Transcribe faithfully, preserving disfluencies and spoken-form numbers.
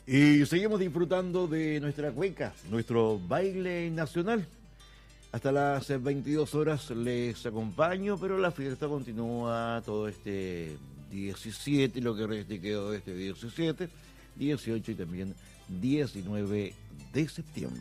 Y seguimos disfrutando de nuestra cueca, nuestro baile nacional. Hasta las veintidós horas les acompaño, pero la fiesta continúa todo este diecisiete, lo que reste quedó de este diecisiete, dieciocho y también diecinueve de septiembre.